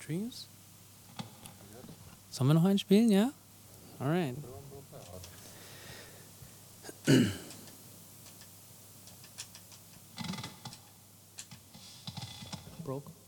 Dreams? Sollen wir noch einen spielen, ja? Alright. Broke.